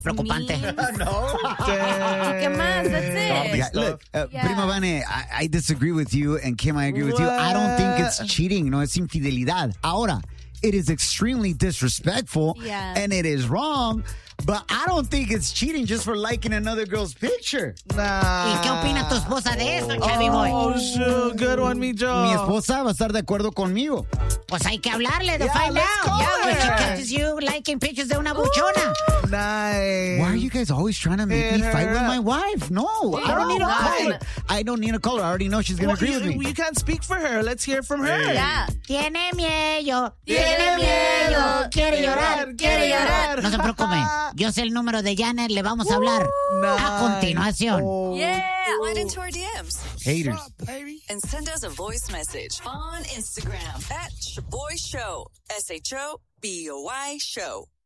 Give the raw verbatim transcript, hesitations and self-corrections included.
Preocupante. No. ¿Qué más? That's it. Yeah, look, uh, Yeah. Prima Vane, I, I disagree with you, and Kim, I agree with you. I don't think it's cheating, no, es infidelidad. Ahora, it is extremely disrespectful, Yeah. and it is wrong, but I don't think it's cheating just for liking another girl's picture. ¿Y qué opina tu esposa de eso, Chavi Boy? Oh, shoot. Good one, mi Joe. Mi esposa va a estar de acuerdo conmigo. Pues hay que hablarle to Yeah, find let's out. call Yeah, if she her. catches you liking pictures de una buchona. Nice. Why are you guys always trying to make Hit me fight her with up. my wife? No, I don't need a no. caller. I don't need a caller. I already know she's going to Well, agree you, with me. you can't speak for her. Let's hear from her. Yeah. Tiene miedo. Tiene miedo. Quiere llorar. quiere llorar. No se preocupen. Yo sé el número de Janet. Le vamos a hablar a continuación. Oh. Yeah. Slide into our D Ms Haters. and send us a voice message on Instagram at Shaboy Show. S H O B O Y Show.